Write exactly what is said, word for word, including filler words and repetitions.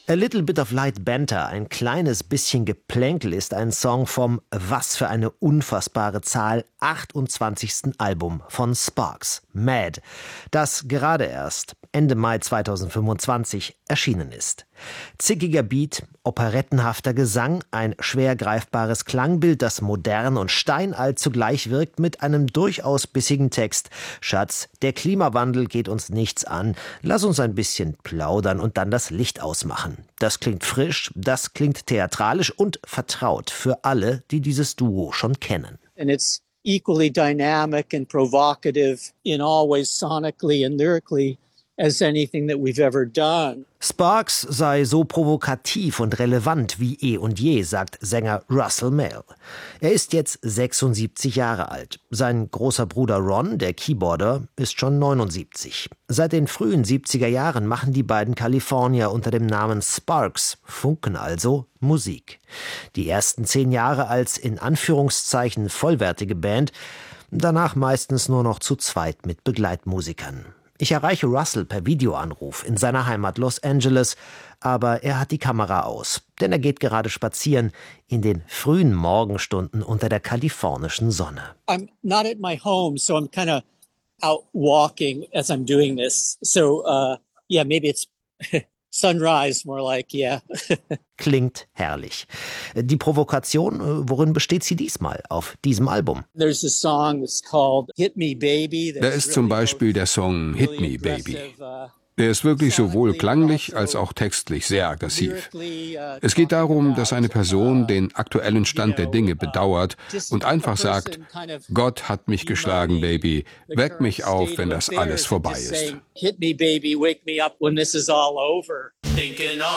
A Little Bit of Light Banter, ein kleines bisschen Geplänkel, ist ein Song vom, was für eine unfassbare Zahl, achtundzwanzigsten Album von Sparks, Mad, das gerade erst Ende Mai zweitausendfünfundzwanzig erschienen ist. Zickiger Beat, operettenhafter Gesang, ein schwer greifbares Klangbild, das modern und steinalt zugleich wirkt, mit einem durchaus bissigen Text. Schatz, der Klimawandel geht uns nichts an. Lass uns ein bisschen plaudern und dann das Licht ausmachen. Das klingt frisch, das klingt theatralisch und vertraut für alle, die dieses Duo schon kennen. And it's equally dynamic and provocative in all ways sonically and lyrically as anything that we've ever done. Sparks sei so provokativ und relevant wie eh und je, sagt Sänger Russell Mael. Er ist jetzt sechsundsiebzig Jahre alt. Sein großer Bruder Ron, der Keyboarder, ist schon neunundsiebzig. Seit den frühen siebziger Jahren machen die beiden Kalifornier unter dem Namen Sparks, Funken also, Musik. Die ersten zehn Jahre als in Anführungszeichen vollwertige Band, danach meistens nur noch zu zweit mit Begleitmusikern. Ich erreiche Russell per Videoanruf in seiner Heimat Los Angeles, aber er hat die Kamera aus, denn er geht gerade spazieren in den frühen Morgenstunden unter der kalifornischen Sonne. I'm not at my home, so I'm kind of out walking as I'm doing this. So, uh, yeah, maybe it's sunrise, more like, yeah. Klingt herrlich. Die Provokation, worin besteht sie diesmal auf diesem Album? There's a song that's called Hit Me Baby. Da ist zum Beispiel der Song Hit Me Baby. Der ist wirklich sowohl klanglich als auch textlich sehr aggressiv. Es geht darum, dass eine Person den aktuellen Stand der Dinge bedauert und einfach sagt, Gott hat mich geschlagen, Baby, weck mich auf, wenn das alles vorbei ist. Hit me, baby, wake me up when this is all over. Thinking